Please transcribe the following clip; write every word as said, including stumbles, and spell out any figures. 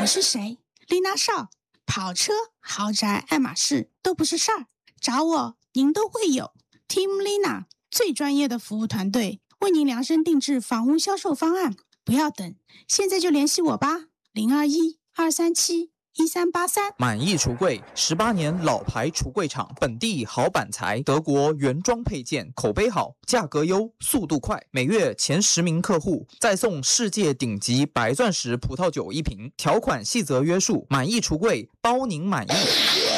我是谁？丽娜少。跑车、豪宅、爱马仕都不是事儿，找我您都会有。Team Lina 最专业的服务团队，为您量身定制房屋销售方案。不要等，现在就联系我吧，零二一二三七一三八三。 满意橱柜，十八年老牌橱柜厂，本地好板材，德国原装配件，口碑好，价格优，速度快，每月前十名客户再送世界顶级白钻石葡萄酒一瓶，条款细则约束，满意橱柜包您满意。